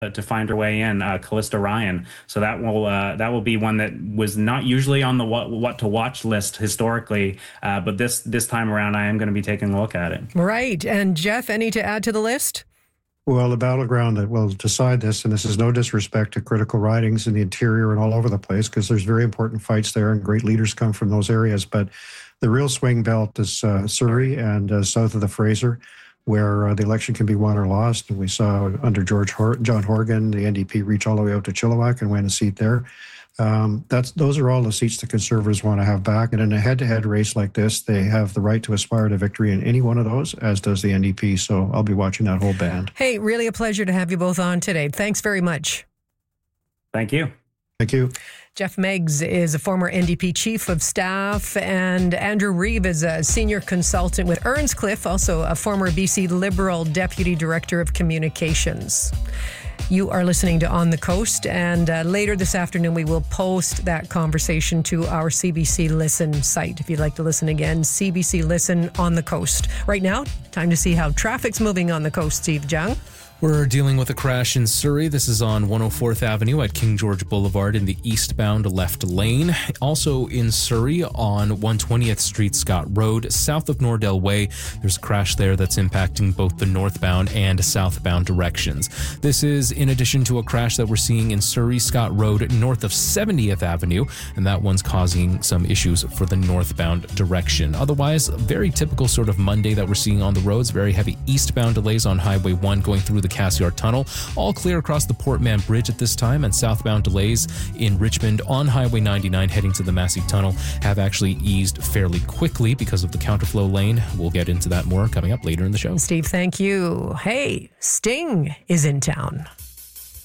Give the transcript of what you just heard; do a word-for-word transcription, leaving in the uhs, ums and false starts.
to find her way in, uh, Callista Ryan. So that will uh, that will be one that was not usually on the what, what to watch list historically, uh, but this this time around I am going to be taking a look at it. Right. And Jeff, any to add to the list? Well, the battleground that will decide this, and this is no disrespect to critical ridings in the interior and all over the place, because there's very important fights there and great leaders come from those areas, but the real swing belt is uh, Surrey and uh, south of the Fraser, where uh, the election can be won or lost. And we saw under George Hor- John Horgan, the N D P reach all the way out to Chilliwack and win a seat there. Um, that's those are all the seats the Conservatives want to have back. And in a head-to-head race like this, they have the right to aspire to victory in any one of those, as does the N D P. So I'll be watching that whole band. Hey, really a pleasure to have you both on today. Thanks very much. Thank you. Thank you. Jeff Meggs is a former N D P chief of staff, and Andrew Reeve is a senior consultant with Earnscliffe, also a former B C Liberal deputy director of communications. You are listening to On the Coast, and uh, later this afternoon we will post that conversation to our C B C Listen site. If you'd like to listen again, C B C Listen On the Coast. Right now, time to see how traffic's moving on the coast, Steve Jung. We're dealing with a crash in Surrey. This is on one oh fourth Avenue at King George Boulevard in the eastbound left lane. Also in Surrey on one hundred twentieth Street, Scott Road, south of Nordell Way. There's a crash there that's impacting both the northbound and southbound directions. This is in addition to a crash that we're seeing in Surrey, Scott Road, north of seventieth Avenue, and that one's causing some issues for the northbound direction. Otherwise, very typical sort of Monday that we're seeing on the roads. Very heavy eastbound delays on Highway one going through the Cassiar Tunnel. All clear across the Portman Bridge at this time, and southbound delays in Richmond on Highway ninety-nine heading to the Massey Tunnel have actually eased fairly quickly because of the counterflow lane. We'll get into that more coming up later in the show. Steve, thank you. Hey, Sting is in town.